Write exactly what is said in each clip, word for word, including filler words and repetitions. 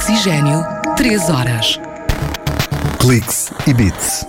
Oxigênio, três horas. Cliques e Beats.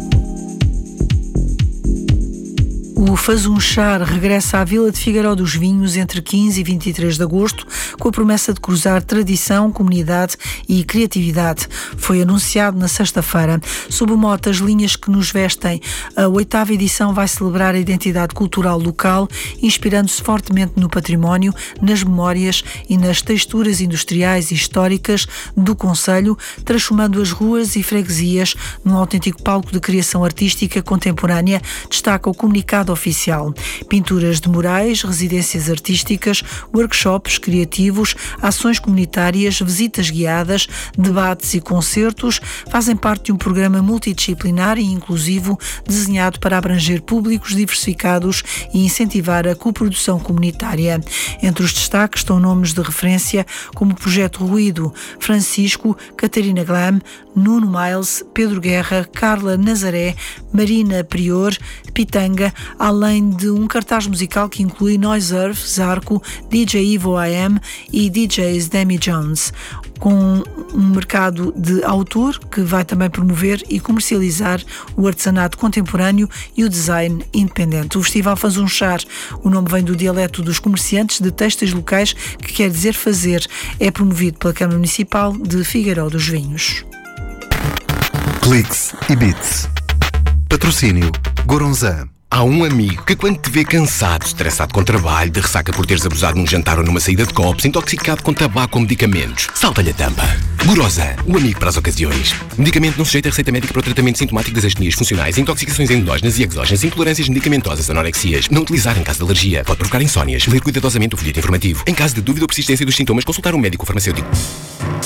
O Fazunchar regressa à Vila de Figueiró dos Vinhos entre quinze e vinte e três de agosto, com a promessa de cruzar tradição, comunidade e criatividade. Foi anunciado na sexta-feira. Sob o mote As Linhas que nos vestem, a oitava edição vai celebrar a identidade cultural local, inspirando-se fortemente no património, nas memórias e nas texturas industriais e históricas do concelho, transformando as ruas e freguesias num autêntico palco de criação artística contemporânea, destaca o comunicado oficial. Pinturas de murais, residências artísticas, workshops criativos, ações comunitárias, visitas guiadas, debates e concertos fazem parte de um programa multidisciplinar e inclusivo desenhado para abranger públicos diversificados e incentivar a coprodução comunitária. Entre os destaques estão nomes de referência como o Projeto Ruído, Francisco, Catarina Glam, Nuno Miles, Pedro Guerra, Carla Nazaré, Marina Prior, Pitanga, além de um cartaz musical que inclui Noise Earth, Zarco, D J Ivo A M e D Js Demi Jones, com um mercado de autor que vai também promover e comercializar o artesanato contemporâneo e o design independente. O Festival Fazunchar, o nome vem do dialeto dos comerciantes de têxteis locais, que quer dizer fazer. É promovido pela Câmara Municipal de Figueiró dos Vinhos. Cliques e Beats. Patrocínio Goronzan. Há um amigo que quando te vê cansado, estressado com trabalho, de ressaca por teres abusado num jantar ou numa saída de copos, intoxicado com tabaco ou medicamentos, salta-lhe a tampa. Goronzan, o amigo para as ocasiões. Medicamento não sujeito a receita médica para o tratamento sintomático das astenias funcionais, intoxicações endógenas e exógenas, intolerâncias medicamentosas, anorexias. Não utilizar em caso de alergia. Pode provocar insónias. Ler cuidadosamente o folheto informativo. Em caso de dúvida ou persistência dos sintomas, consultar um médico ou farmacêutico.